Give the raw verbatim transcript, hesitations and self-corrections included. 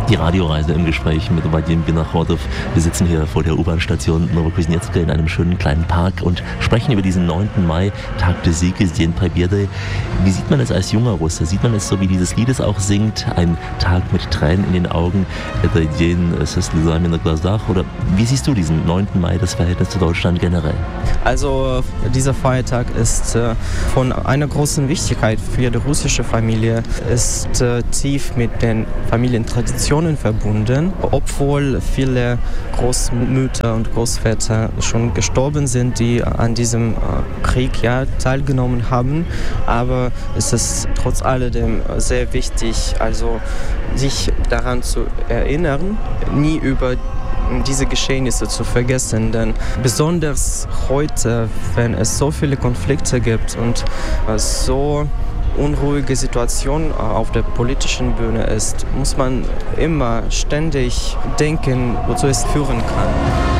Die Radioreise im Gespräch mit Vadim Vinochodov. Wir sitzen hier vor der U-Bahn-Station Novokuznetsk in einem schönen kleinen Park und sprechen über diesen neunten Mai, Tag des Sieges, День Победы. Wie sieht man es als junger Russe? Sieht man es so, wie dieses Lied es auch singt? Ein Tag mit Tränen in den Augen, это день со слезами на глазах? Oder wie siehst du diesen neunten Mai, das Verhältnis zu Deutschland generell? Also dieser Feiertag ist äh, von einer großen Wichtigkeit für die russische Familie, ist äh, tief mit den Familientraditionen verbunden. Obwohl viele Großmütter und Großväter schon gestorben sind, die an diesem äh, Krieg ja teilgenommen haben, aber es ist trotz alledem sehr wichtig, also sich daran zu erinnern, nie über diese Geschehnisse zu vergessen, denn besonders heute, wenn es so viele Konflikte gibt und so unruhige Situation auf der politischen Bühne ist, muss man immer ständig denken, wozu es führen kann.